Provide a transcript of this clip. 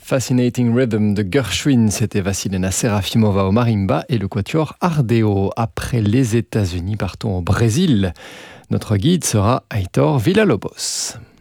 Fascinating Rhythm de Gershwin, c'était Vassilena Serafimova au marimba et le quatuor Ardeo. Après les États-Unis, partons au Brésil. Notre guide sera Heitor Villa-Lobos.